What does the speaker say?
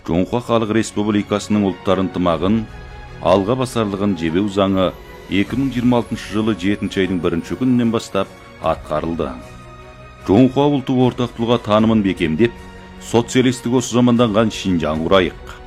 Жоңхо Халық Республикасының ұлттар ынтымағын алға басарлығын жебеу заңы 2026 жылы 7 айдың 1 күнінен бастап атқарылды. Жоңхо ұлты ортақтылығы танымын бекемдеп, социалистік осы заманданған Шинжаң құрайық.